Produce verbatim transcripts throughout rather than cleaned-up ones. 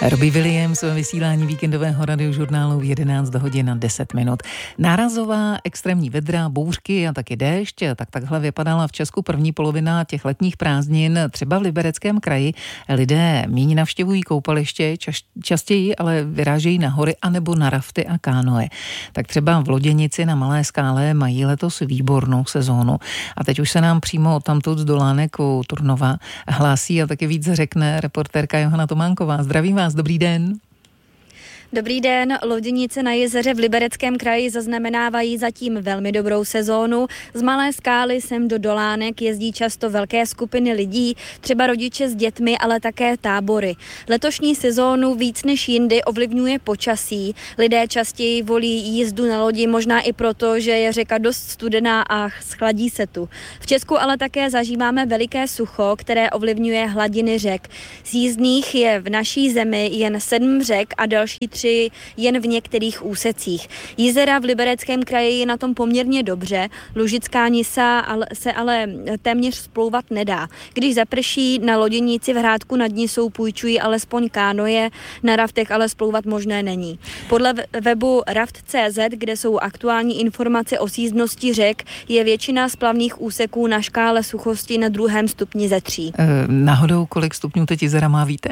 Robbie Williams ve vysílání víkendového radiožurnálu v jedenáct hodin a deset minut. Nárazová extrémní vedra, bouřky a taky déšť, tak takhle vypadala v Česku první polovina těch letních prázdnin. Třeba v Libereckém kraji lidé míň navštěvují koupaliště, čas, častěji ale vyrážejí na hory anebo na rafty a kánoe. Tak třeba v Loděnici na Malé Skále mají letos výbornou sezónu. A teď už se nám přímo odtamtud z Dolánek u Turnova hlásí a taky víc řekne reportérka Johana Tománková. Zdravím vás, dobrý den. Dobrý den, Loděnice na jezeře v Libereckém kraji zaznamenávají zatím velmi dobrou sezónu. Z Malé Skály sem do Dolánek jezdí často velké skupiny lidí, třeba rodiče s dětmi, ale také tábory. Letošní sezónu víc než jindy ovlivňuje počasí. Lidé častěji volí jízdu na lodi, možná i proto, že je řeka dost studená a schladí se tu. V Česku ale také zažíváme veliké sucho, které ovlivňuje hladiny řek. Z jízdných je v naší zemi jen sedm řek a další tři jen v některých úsecích. Jezera v Libereckém kraji je na tom poměrně dobře, Lužická Nisa se ale téměř splouvat nedá. Když zaprší, na Loděnici v Hrádku nad Nisou půjčují alespoň kánoje, na raftech ale splouvat možné není. Podle webu raft tečka cé zet, kde jsou aktuální informace o sízdnosti řek, je většina splavných úseků na škále suchosti na druhém stupni ze tří. E, náhodou kolik stupňů teď jezera má, víte?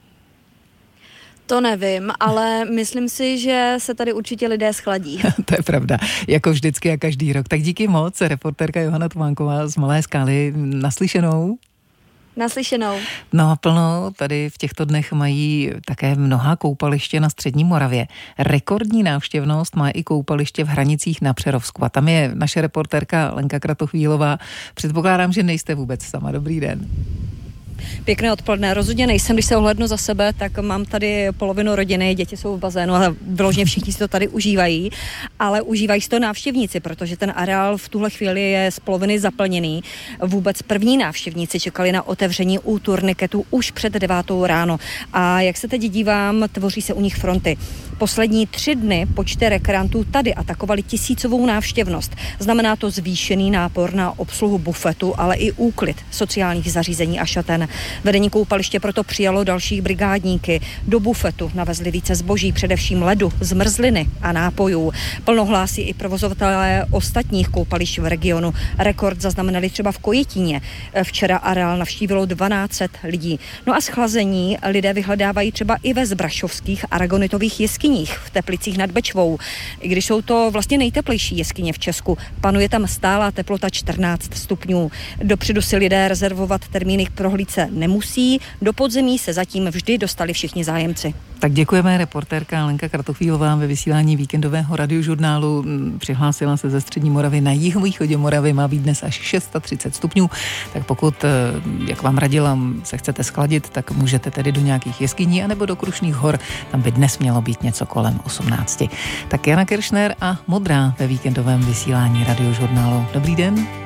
To nevím, ale myslím si, že se tady určitě lidé schladí. To je pravda, jako vždycky a každý rok. Tak díky moc, reportérka Johana Tománková z Malé Skály. Naslyšenou. Naslyšenou. No a plno tady v těchto dnech mají také mnohá koupaliště na střední Moravě. Rekordní návštěvnost má i koupaliště v Hranicích na Přerovsku. A tam je naše reportérka Lenka Kratochvílová. Předpokládám, že nejste vůbec sama. Dobrý den. Pěkné odpoledne. Rozhodně nejsem, když se ohlednu za sebe, tak mám tady polovinu rodiny, děti jsou v bazénu a vyloženě všichni si to tady užívají, ale užívají si to návštěvníci, protože ten areál v tuhle chvíli je z poloviny zaplněný. Vůbec první návštěvníci čekali na otevření u turniketu už před devátou ráno. A jak se teď dívám, tvoří se u nich fronty. Poslední tři dny počty rekreantů tady atakovali tisícovou návštěvnost. Znamená to zvýšený nápor na obsluhu bufetu, ale i úklid sociálních zařízení a šaten. Vedení koupaliště proto přijalo další brigádníky. Do bufetu navezli více zboží, především ledu, zmrzliny a nápojů. Plno hlásí i provozovatelé ostatních koupališť v regionu. Rekord zaznamenali třeba v Kojetíně. Včera areál navštívilo dvanáct set lidí. No a schlazení lidé vyhledávají třeba i ve zbrašovských aragonitových jeskyních v Teplicích nad Bečvou. I když jsou to vlastně nejteplejší jeskyně v Česku, panuje tam stálá teplota čtrnáct stupňů. Dopředu si lidé rezervovat termíny k prohlídce nemusí, do podzemí se zatím vždy dostali všichni zájemci. Tak děkujeme, reportérka Lenka Kratochvílová ve vysílání víkendového radiožurnálu. Přihlásila se ze střední Moravy, na jihovýchodě Moravy má být dnes až třicet šest stupňů, tak pokud, jak vám radila, se chcete schladit, tak můžete tedy do nějakých jeskyní anebo do Krušných hor, tam by dnes mělo být něco kolem osmnáct. Tak Jana Kiršner a Modrá ve víkendovém vysílání radiožurnálu. Dobrý den.